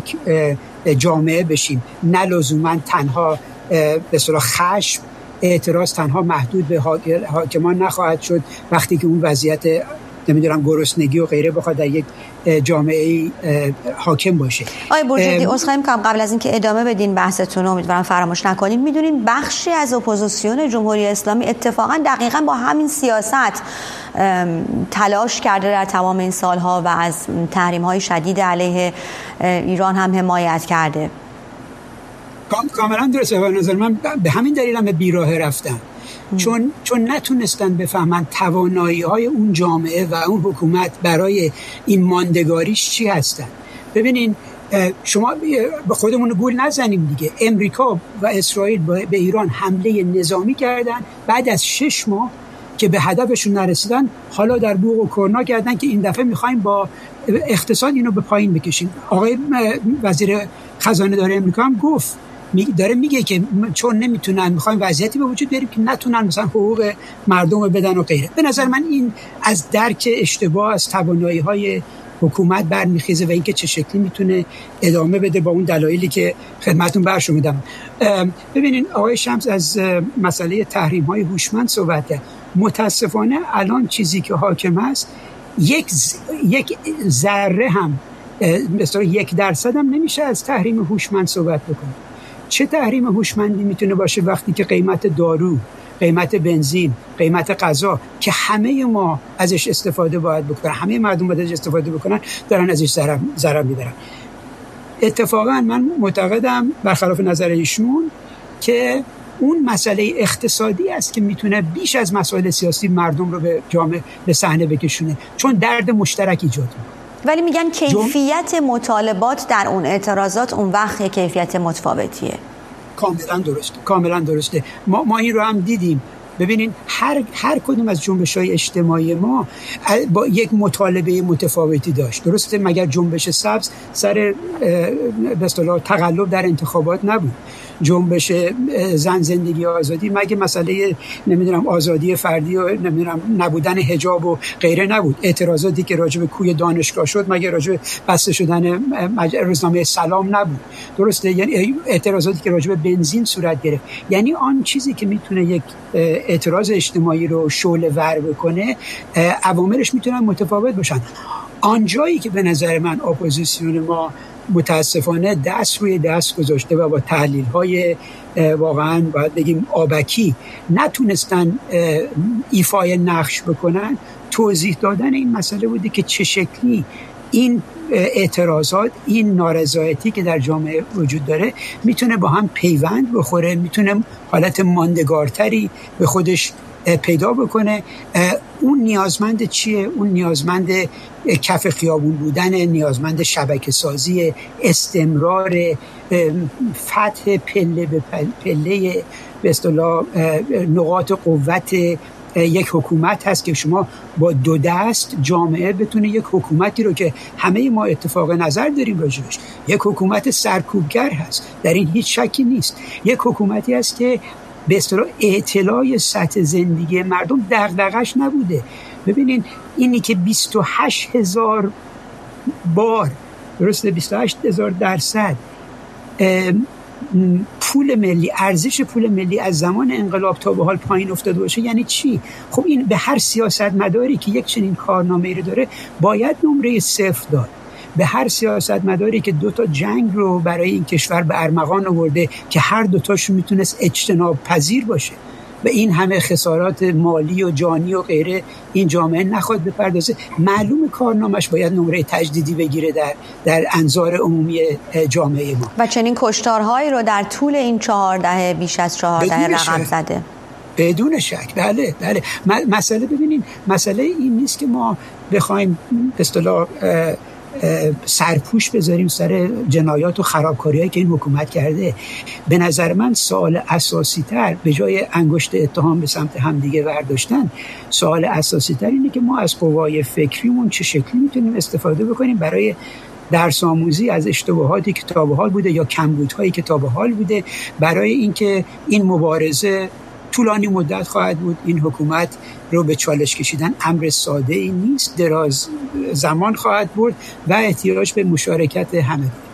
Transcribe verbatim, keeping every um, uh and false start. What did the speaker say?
یک جامعه بشیم، نه لزوما تنها به اصطلاح خشم، اعتراض تنها محدود به حاکمان نخواهد شد وقتی که اون وضعیت نمیدونم گرسنگی و غیره بخواد در یک جامعه حاکم باشه. آقای برجردی عذرخواهی می‌کنم قبل از اینکه ادامه بدین بحثتون، امیدوارم فراموش نکنید، میدونین بخشی از اپوزیسیون جمهوری اسلامی اتفاقا دقیقاً با همین سیاست تلاش کرده در تمام این سالها و از تحریم‌های شدید علیه ایران هم حمایت کرده. کاملا درسته. و نظر من به همین دلیل هم به بیراه رفتن، چون چون نتونستن بفهمن توانایی‌های اون جامعه و اون حکومت برای این ماندگاریش چی هستن. ببینین شما به خودمون گول نزنیم دیگه، امریکا و اسرائیل به ایران حمله نظامی کردن، بعد از شش ماه که به هدفشون نرسیدن حالا در بوق و کرنا کردن که این دفعه می‌خوایم با اقتصاد اینو به پایین بکشیم. آقای وزیر خزانه دار امریکا هم گفت، داره میگه که چون نمیتونن، میخوایم وضعیتی به وجود بیاریم که نتونن مثلا حقوق مردم رو بدن و غیره. به نظر من این از درک اشتباه از توانایی‌های حکومت برمیخیزه و اینکه چه شکلی میتونه ادامه بده با اون دلایلی که خدمتتون برشمردم. ببینین آقای شمس از مسئله تحریم‌های هوشمند صحبت کرد. متاسفانه الان چیزی که حاکم است یک ز... یک ذره هم مثلا یک درصد هم نمیشه از تحریم هوشمند صحبت بکنه. چه تحریم هوشمندی میتونه باشه وقتی که قیمت دارو، قیمت بنزین، قیمت غذا که همه ما ازش استفاده باید بکنن، همه مردم باید ازش استفاده بکنن، دارن ازش ضرر ضرر میبرن. اتفاقا من معتقدم برخلاف نظر ایشون که اون مسئله اقتصادی است که میتونه بیش از مسائل سیاسی مردم رو به جامعه به صحنه بکشونه، چون درد مشترک ایجاد میکنه. ولی میگن کیفیت جم... مطالبات در اون اعتراضات اون وقت کیفیت متفاوتیه. کاملا درسته، کاملا درسته. ما ما این رو هم دیدیم. ببینین هر هر کدوم از جنبش‌های اجتماعی ما با یک مطالبه متفاوتی داشت. درسته؟ مگر جنبش سبز سر به اصطلاح تقلب در انتخابات نبود. جنبش زن زندگی آزادی مگه مسئله نمیدونم آزادی فردی و نمیدونم نبودن حجاب و غیره نبود. اعتراضاتی که راجع به کوی دانشگاه شد مگه راجع به بسته شدن روزنامه سلام نبود. درسته؟ یعنی اعتراضاتی که راجع به بنزین صورت گرفت. یعنی آن چیزی که میتونه یک اعتراض اجتماعی رو شعله ور بکنه، عواملش میتونن متفاوت باشن. آنجایی که به نظر من اپوزیسیون ما متاسفانه دست روی دست گذاشته و با تحلیل‌های واقعاً باید بگیم آبکی نتونستن ایفای نقش بکنن، توضیح دادن این مسئله بوده که چه شکلی این اعتراضات، این نارضایتی که در جامعه وجود داره میتونه با هم پیوند بخوره، میتونه حالت ماندگارتری به خودش پیدا بکنه. اون نیازمند چیه؟ اون نیازمند کف خیابون بودن، نیازمند شبکه سازی، استمرار، فتح پله به پله به اصطلاح نقاط قوت یک حکومت هست که شما با دو دست جامعه بتونه یک حکومتی رو که همه ما اتفاق نظر داریم راجبش، یک حکومت سرکوبگر هست، در این هیچ شکی نیست. یک حکومتی هست که به اصطلاح اعتلاع سطح زندگی مردم دغدغش نبوده. ببینین اینی که بیست و هشت هزار بار، درسته، بیست و هشت هزار درصد پول ملی، ارزش پول ملی از زمان انقلاب تا به حال پایین افتاده باشه، یعنی چی؟ خب این به هر سیاستمداری که یک چنین کارنامه‌ای رو داره باید نمره صفر داد. به هر سیاستمداری که دو تا جنگ رو برای این کشور به ارمغان آورده که هر دو تاش میتونست اجتناب پذیر باشه و این همه خسارات مالی و جانی و غیره این جامعه نخواد بپردازه، معلوم کارنامش باید نمره تجدیدی بگیره در در انظار عمومی جامعه ما. و چنین کشتارهایی رو در طول این چهار دهه بیش از چهار دهه رقم زده. بدون شک. بله بله. مسئله ببینین، مسئله این نیست که ما بخوایم به اصطلاح سرپوش بذاریم سر جنایات و خرابکاری‌هایی که این حکومت کرده. به نظر من سوال اساسی تر به جای انگشت اتهام به سمت همدیگه برداشتن، سوال اساسی تر اینه که ما از قوای فکریمون چه شکلی میتونیم استفاده بکنیم برای درس آموزی از اشتباهاتی که تا به حال بوده یا کمبودهایی که تا به حال بوده، برای اینکه این مبارزه طولانی مدت خواهد بود. این حکومت رو به چالش کشیدن امر ساده ای نیست، دراز زمان خواهد بود و احتیاج به مشارکت همه.